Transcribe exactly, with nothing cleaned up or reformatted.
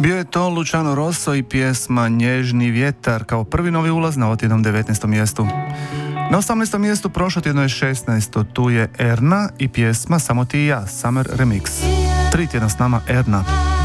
Bio je to Luciano Rosso i pjesma Nježni vjetar kao prvi novi ulaz na otjednom devetnaestom mjestu. Na osamnaestom mjestu prošlo tjedno je šesnaesto. Tu je Erna i pjesma Samo ti i ja, Summer Remix. Tri tjedna s nama Erna.